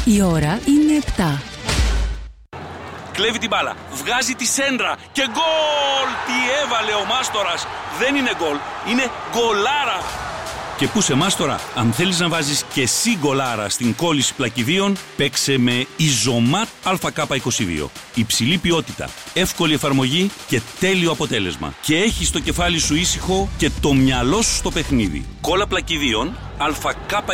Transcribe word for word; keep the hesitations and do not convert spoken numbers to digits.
Η ώρα είναι επτά. Κλέβει την μπάλα, βγάζει τη σέντρα και γκολ! Τι έβαλε ο Μάστορας! Δεν είναι γκολ, είναι γκολάρα! Και πού σε Μάστορα, αν θέλεις να βάζεις και εσύ γκολάρα στην κόλληση πλακιδίων, παίξε με Ιζωμάτ Α Κ είκοσι δύο. Υψηλή ποιότητα, εύκολη εφαρμογή και τέλειο αποτέλεσμα. Και έχεις το κεφάλι σου ήσυχο και το μυαλό σου στο παιχνίδι. Κόλλα πλακιδίων Α Κ